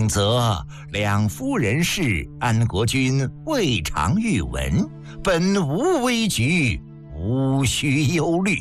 景则两夫人是安国君未尝遇闻，本无危局，无需忧虑。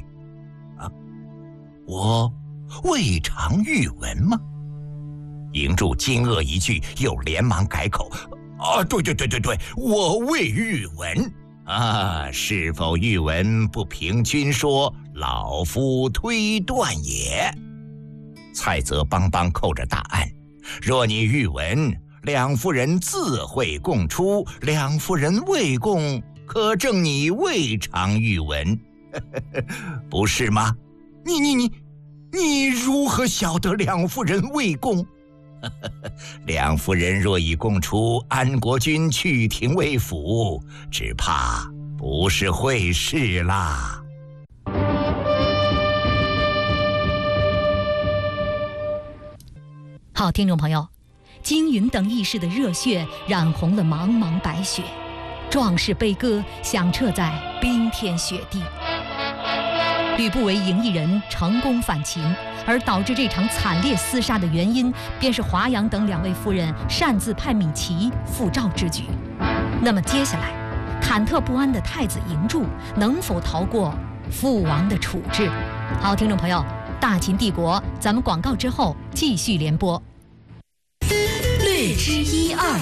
我未尝遇闻吗？营柱惊愕一句，又连忙改口：对，我未遇闻。是否遇闻，不凭君说，老夫推断也。蔡泽邦邦扣着大案，若你遇闻，两夫人自会供出；两夫人未供，可证你未尝遇闻，不是吗？你如何晓得两夫人未供？两夫人若已供出，安国君去廷尉府，只怕不是会事啦。 好，听众朋友，金云等义士的热血染红了茫茫白雪，壮士悲歌响彻在冰天雪地。吕不韦营邑人成功反秦，而导致这场惨烈厮杀的原因，便是华阳等两位夫人擅自派米奇赴赵之举。那么接下来，忐忑不安的太子嬴柱能否逃过父王的处置？好，听众朋友，大秦帝国，咱们广告之后继续联播。 略知一二。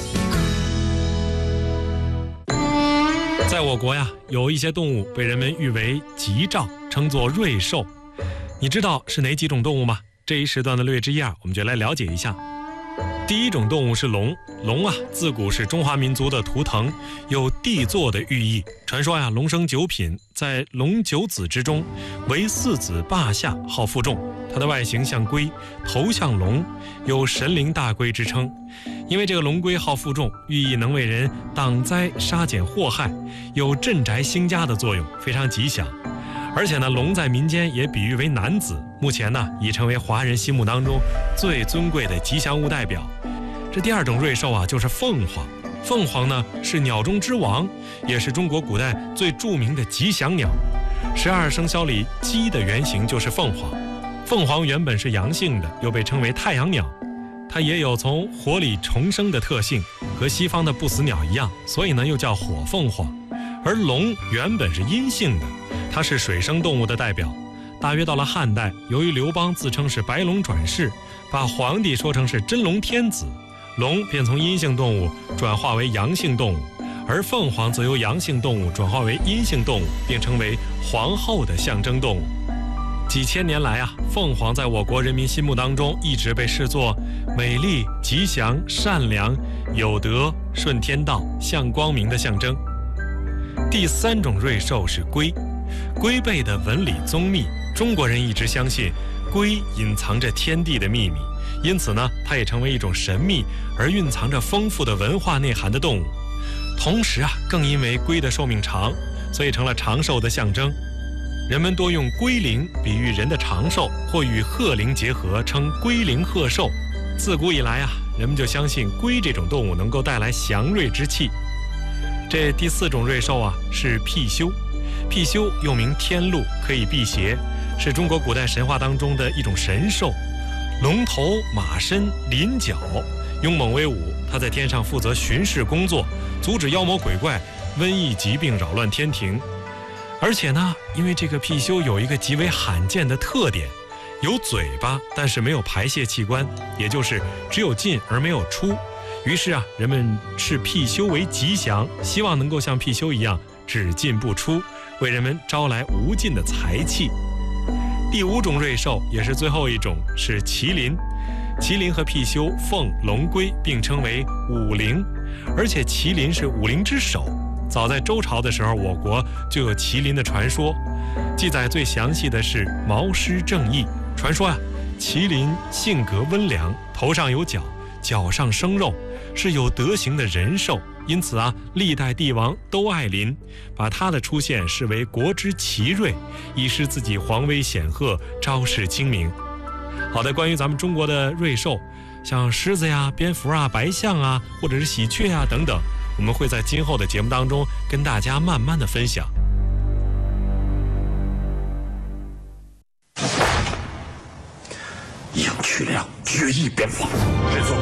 在我国呀，有一些动物被人们誉为吉兆，称作瑞兽。你知道是哪几种动物吗？这一时段的略知一二，我们就来了解一下。第一种动物是龙。龙啊，自古是中华民族的图腾，有帝座的寓意。传说呀，龙生九品，在龙九子之中，为四子霸下，号负重。它的外形像龟，头像龙，有神灵大龟之称。因为这个龙龟号负重，寓意能为人挡灾杀减祸害，有镇宅兴家的作用，非常吉祥。而且呢，龙在民间也比喻为男子，目前呢已成为华人心目当中最尊贵的吉祥物代表。这第二种瑞兽啊，就是凤凰。凤凰呢是鸟中之王，也是中国古代最著名的吉祥鸟。12生肖里鸡的原型就是凤凰。凤凰原本是阳性的，又被称为太阳鸟。它也有从火里重生的特性，和西方的不死鸟一样，所以呢又叫火凤凰。而龙原本是阴性的，它是水生动物的代表。大约到了汉代，由于刘邦自称是白龙转世，把皇帝说成是真龙天子，龙便从阴性动物转化为阳性动物，而凤凰则由阳性动物转化为阴性动物，并成为皇后的象征动物。几千年来啊，凤凰在我国人民心目当中一直被视作美丽、吉祥、善良、有德、顺天道、向光明的象征。第三种瑞兽是龟。龟背的纹理宗密，中国人一直相信龟隐藏着天地的秘密，因此呢，它也成为一种神秘而蕴藏着丰富的文化内涵的动物。同时啊，更因为龟的寿命长，所以成了长寿的象征。人们多用龟灵比喻人的长寿，或与鹤灵结合，称龟灵鹤寿。自古以来啊，人们就相信龟这种动物能够带来祥瑞之气。这第四种瑞兽啊，是貔貅。貔貅又名天鹿，可以辟邪，是中国古代神话当中的一种神兽。龙头马身鳞角，勇猛威武。它在天上负责巡视工作，阻止妖魔鬼怪、瘟疫疾病扰乱天庭。而且呢，因为这个貔貅有一个极为罕见的特点，有嘴巴，但是没有排泄器官，也就是只有进而没有出。于是啊，人们视貔貅为吉祥，希望能够像貔貅一样只进不出，为人们招来无尽的财气。第五种瑞兽，也是最后一种，是麒麟。麒麟和貔貅、凤、龙、龟并称为五灵，而且麒麟是五灵之首。早在周朝的时候，我国就有麒麟的传说，记载最详细的是《毛诗正义》。传说啊，麒麟性格温良，头上有角，脚上生肉，是有德行的人兽。因此啊，历代帝王都爱麟，把他的出现视为国之奇瑞，以示自己皇威显赫，昭示清明。好的，关于咱们中国的瑞兽，像狮子呀、蝙蝠啊、白象啊，或者是喜鹊啊等等，我们会在今后的节目当中跟大家慢慢的分享。 应渠梁决一边防，